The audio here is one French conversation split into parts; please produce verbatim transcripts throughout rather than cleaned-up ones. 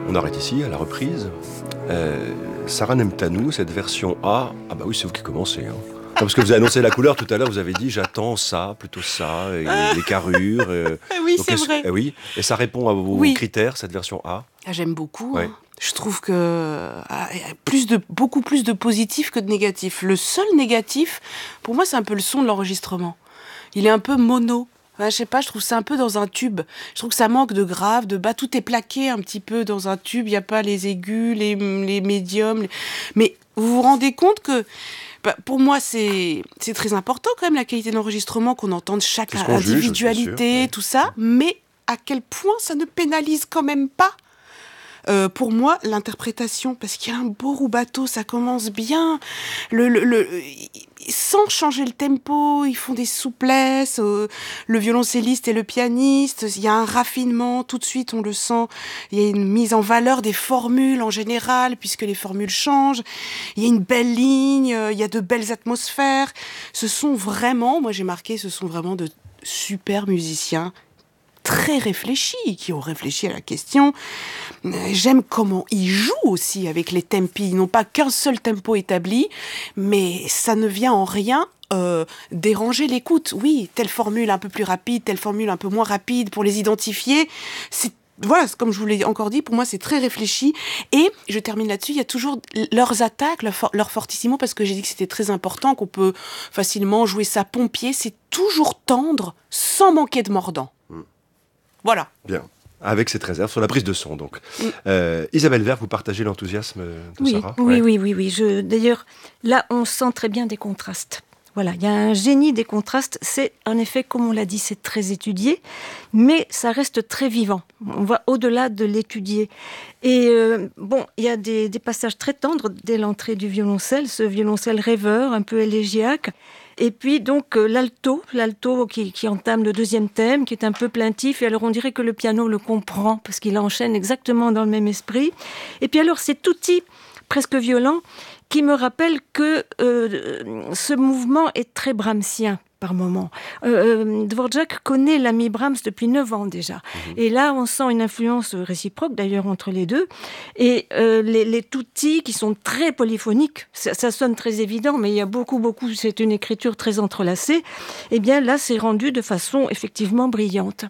On arrête ici, à la reprise. Euh, Sarah Nemtanou, cette version A, ah bah oui, c'est vous qui commencez. Hein. Non, parce que vous avez annoncé la couleur tout à l'heure, vous avez dit j'attends ça, plutôt ça, et les carrures. Euh, oui, donc, c'est vrai. Euh, oui, et ça répond à vos oui. critères, cette version A. Ah, j'aime beaucoup. Ouais. Hein. Je trouve que ah, plus de, beaucoup plus de positif que de négatif. Le seul négatif, pour moi, c'est un peu le son de l'enregistrement. Il est un peu mono. Ouais, je sais pas, je trouve que c'est un peu dans un tube. Je trouve que ça manque de grave, de bas. Tout est plaqué un petit peu dans un tube. Il n'y a pas les aigus, les, les médiums. Les... Mais vous vous rendez compte que, bah, pour moi, c'est, c'est très important quand même, la qualité d'enregistrement, qu'on entende chaque individualité, juge, sûr, tout ça. Mais à quel point ça ne pénalise quand même pas Euh, pour moi, l'interprétation, parce qu'il y a un beau rubato, ça commence bien, le, le, le, sans changer le tempo, ils font des souplesses, euh, le violoncelliste et le pianiste, il y a un raffinement, tout de suite on le sent, il y a une mise en valeur des formules en général, puisque les formules changent, il y a une belle ligne, euh, il y a de belles atmosphères, ce sont vraiment, moi j'ai marqué, ce sont vraiment de super musiciens, très réfléchis, qui ont réfléchi à la question. J'aime comment ils jouent aussi avec les tempi. Ils n'ont pas qu'un seul tempo établi, mais ça ne vient en rien euh, déranger l'écoute. Oui, telle formule un peu plus rapide, telle formule un peu moins rapide, pour les identifier. C'est Voilà, comme je vous l'ai encore dit, pour moi, c'est très réfléchi. Et, je termine là-dessus, il y a toujours leurs attaques, leur, for- leur fortissimo, parce que j'ai dit que c'était très important, qu'on peut facilement jouer ça pompier. C'est toujours tendre, sans manquer de mordant. Mm. Voilà. Bien. Avec cette réserve sur la prise de son, donc. Mm. Euh, Isabelle Vert, vous partagez l'enthousiasme de oui, Sarah ? Oui, ouais. oui, oui, oui. Je, d'ailleurs, là, on sent très bien des contrastes. Voilà, il y a un génie des contrastes. C'est, en effet, comme on l'a dit, c'est très étudié, mais ça reste très vivant. On va au-delà de l'étudier. Et euh, bon, il y a des, des passages très tendres dès l'entrée du violoncelle, ce violoncelle rêveur, un peu élégiaque. Et puis donc euh, l'alto, l'alto qui, qui entame le deuxième thème, qui est un peu plaintif. Et alors on dirait que le piano le comprend, parce qu'il enchaîne exactement dans le même esprit. Et puis alors cet outil presque violent qui me rappelle que euh, ce mouvement est très brahmsien par moment. Euh, Dvorak connaît l'ami Brahms depuis neuf ans déjà. Mmh. Et là, on sent une influence réciproque d'ailleurs entre les deux. Et euh, les, les tutti qui sont très polyphoniques, ça, ça sonne très évident, mais il y a beaucoup, beaucoup, c'est une écriture très entrelacée. Eh bien là, c'est rendu de façon effectivement brillante.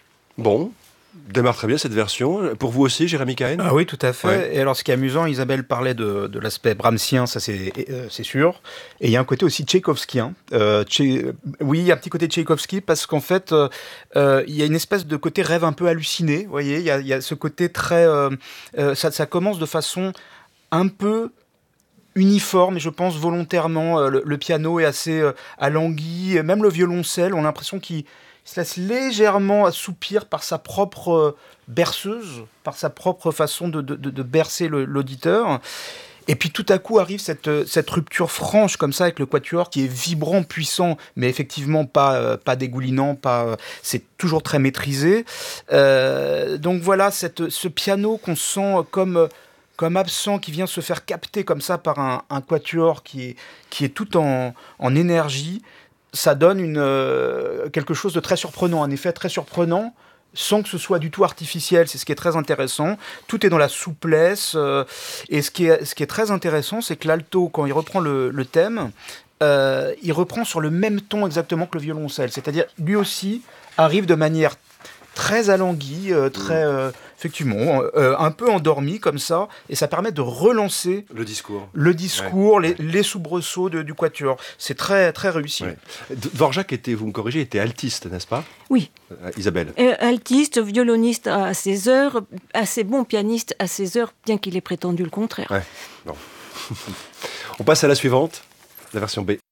Bon. Démarre très bien cette version. Pour vous aussi, Jérémy Cahen ? Ah oui, tout à fait. Ouais. Et alors, ce qui est amusant, Isabelle parlait de, de l'aspect brahmsien, ça c'est, euh, c'est sûr. Et il y a un côté aussi tchaïkovskien. Euh, tché... Oui, il y a un petit côté tchaïkovski parce qu'en fait, euh, euh, il y a une espèce de côté rêve un peu halluciné. Vous voyez, il y a, il y a ce côté très... Euh, euh, ça, ça commence de façon un peu uniforme, et je pense volontairement. Le, le piano est assez euh, alangui. Même le violoncelle, on a l'impression qu'il se laisse légèrement assoupir par sa propre berceuse, par sa propre façon de, de, de bercer le, l'auditeur. Et puis tout à coup arrive cette, cette rupture franche comme ça avec le quatuor qui est vibrant, puissant, mais effectivement pas, euh, pas dégoulinant, pas, euh, c'est toujours très maîtrisé. Euh, donc voilà, cette, ce piano qu'on sent comme... comme absent, qui vient se faire capter comme ça par un, un quatuor qui est, qui est tout en, en énergie, ça donne une, euh, quelque chose de très surprenant, un effet très surprenant, sans que ce soit du tout artificiel. C'est ce qui est très intéressant. Tout est dans la souplesse. Euh, et ce qui, est, ce qui est très intéressant, c'est que l'alto, quand il reprend le, le thème, euh, il reprend sur le même ton exactement que le violoncelle. C'est-à-dire, lui aussi arrive de manière très alanguie, euh, très, euh, effectivement, euh, un peu endormi comme ça, et ça permet de relancer le discours, le discours, ouais. les, les soubresauts de, du quatuor. C'est très, très réussi. Ouais. Dvorak était, vous me corrigez, était altiste, n'est-ce pas ? Oui. Euh, Isabelle. Euh, altiste, violoniste à ses heures, assez bon pianiste à ses heures, bien qu'il ait prétendu le contraire. Ouais. Bon. On passe à la suivante, la version B.